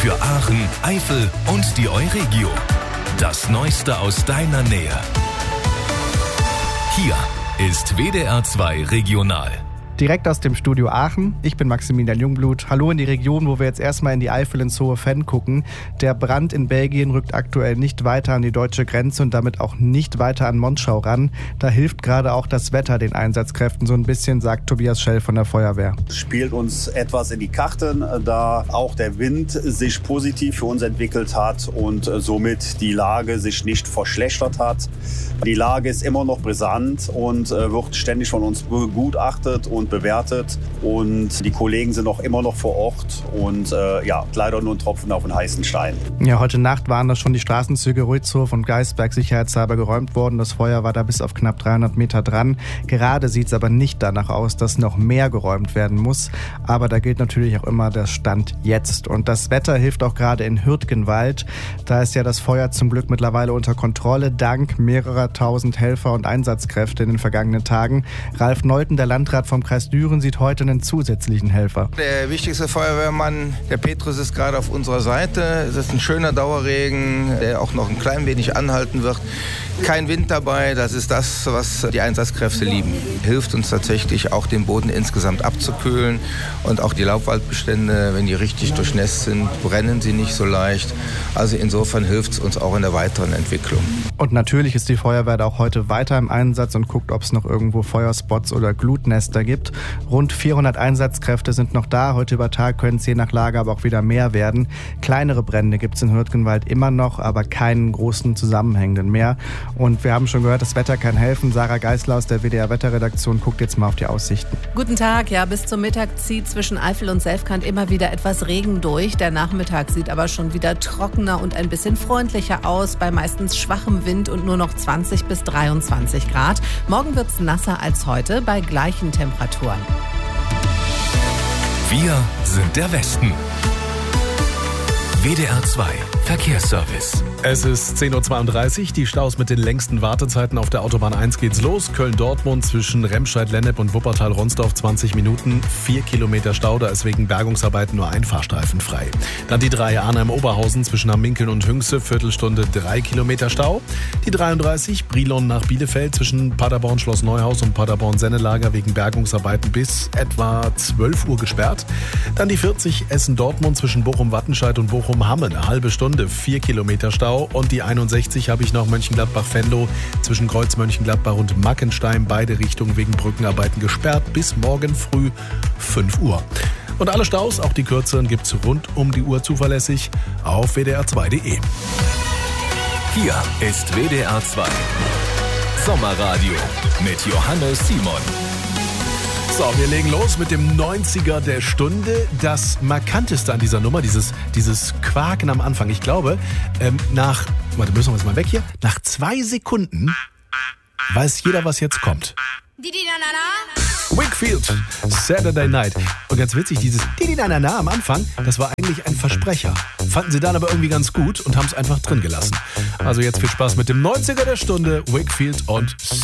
Für Aachen, Eifel und die Euregio. Das Neueste aus deiner Nähe. Hier ist WDR 2 Regional. Direkt aus dem Studio Aachen. Ich bin Maximilian Jungblut. Hallo in die Region, wo wir jetzt erstmal in die Eifel ins Hohe Venn gucken. Der Brand in Belgien rückt aktuell nicht weiter an die deutsche Grenze und damit auch nicht weiter an Monschau ran. Da hilft gerade auch das Wetter den Einsatzkräften so ein bisschen, sagt Tobias Schell von der Feuerwehr. Es spielt uns etwas in die Karten, da auch der Wind sich positiv für uns entwickelt hat und somit die Lage sich nicht verschlechtert hat. Die Lage ist immer noch brisant und wird ständig von uns begutachtet und bewertet, und die Kollegen sind auch immer noch vor Ort und leider nur ein Tropfen auf den heißen Stein. Ja, heute Nacht waren da schon die Straßenzüge Rützhof und Geisberg sicherheitshalber geräumt worden. Das Feuer war da bis auf knapp 300 Meter dran. Gerade sieht es aber nicht danach aus, dass noch mehr geräumt werden muss. Aber da gilt natürlich auch immer der Stand jetzt. Und das Wetter hilft auch gerade in Hürtgenwald. Da ist ja das Feuer zum Glück mittlerweile unter Kontrolle, dank mehrerer tausend Helfer und Einsatzkräfte in den vergangenen Tagen. Ralf Neuten, der Landrat vom Kreis Düren, sieht heute einen zusätzlichen Helfer. Der wichtigste Feuerwehrmann, der Petrus, ist gerade auf unserer Seite. Es ist ein schöner Dauerregen, der auch noch ein klein wenig anhalten wird. Kein Wind dabei, das ist das, was die Einsatzkräfte lieben. Hilft uns tatsächlich auch, den Boden insgesamt abzukühlen, und auch die Laubwaldbestände, wenn die richtig durchnässt sind, brennen sie nicht so leicht. Also insofern hilft es uns auch in der weiteren Entwicklung. Und natürlich ist die Feuerwehr auch heute weiter im Einsatz und guckt, ob es noch irgendwo Feuerspots oder Glutnester gibt. Rund 400 Einsatzkräfte sind noch da. Heute über Tag können es je nach Lage aber auch wieder mehr werden. Kleinere Brände gibt es in Hürtgenwald immer noch, aber keinen großen zusammenhängenden mehr. Und wir haben schon gehört, das Wetter kann helfen. Sarah Geisler aus der WDR-Wetterredaktion guckt jetzt mal auf die Aussichten. Guten Tag. Ja, bis zum Mittag zieht zwischen Eifel und Selfkant immer wieder etwas Regen durch. Der Nachmittag sieht aber schon wieder trockener und ein bisschen freundlicher aus, bei meistens schwachem Wind und nur noch 20 bis 23 Grad. Morgen wird es nasser als heute bei gleichen Temperaturen. Wir sind der Westen. WDR 2 Verkehrsservice. Es ist 10.32 Uhr. Die Staus mit den längsten Wartezeiten auf der Autobahn 1 geht's los. Köln-Dortmund zwischen Remscheid-Lennep und Wuppertal-Ronsdorf 20 Minuten. 4 Kilometer Stau, da ist wegen Bergungsarbeiten nur ein Fahrstreifen frei. Dann die 3 Arnheim-Oberhausen zwischen Hamminkeln und Hünxe. Viertelstunde 3 Kilometer Stau. Die 33 Brilon nach Bielefeld zwischen Paderborn-Schloss Neuhaus und Paderborn-Sennelager wegen Bergungsarbeiten bis etwa 12 Uhr gesperrt. Dann die 40 Essen-Dortmund zwischen Bochum-Wattenscheid und Bochum-Hamme. Eine halbe Stunde, 4 Kilometer Stau. Und die 61 habe ich noch Mönchengladbach-Venlo zwischen Kreuz Mönchengladbach und Mackenstein. Beide Richtungen wegen Brückenarbeiten gesperrt bis morgen früh 5 Uhr. Und alle Staus, auch die kürzeren, gibt es rund um die Uhr zuverlässig auf wdr2.de. Hier ist WDR 2 Sommerradio mit Johannes Simon. So, wir legen los mit dem 90er der Stunde. Das Markanteste an dieser Nummer, dieses Quaken am Anfang. Ich glaube, warte, müssen wir jetzt mal weg hier. Nach 2 Sekunden weiß jeder, was jetzt kommt. Wakefield, Saturday Night. Und ganz witzig, dieses Didi-na-na-na am Anfang, das war eigentlich ein Versprecher. Fanden sie dann aber irgendwie ganz gut und haben es einfach drin gelassen. Also jetzt viel Spaß mit dem 90er der Stunde, Wakefield und